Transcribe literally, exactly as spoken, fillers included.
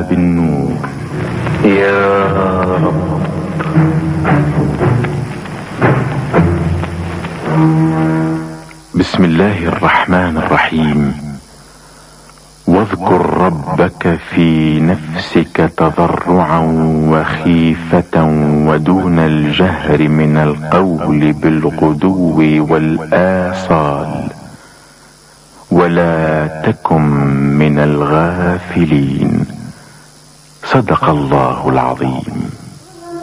باب النور. يا رب بسم الله الرحمن الرحيم. واذكر ربك في نفسك تضرعا وخيفة ودون الجهر من القول بالغدو والآصال ولا تكن من الغافلين. صدق الله العظيم.